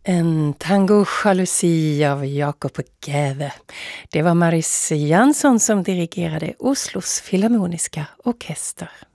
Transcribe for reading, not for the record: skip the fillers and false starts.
En tango jalousi av Jakob Gäve. Det var Maris Jansson som dirigerade Oslos Filharmoniska orkester.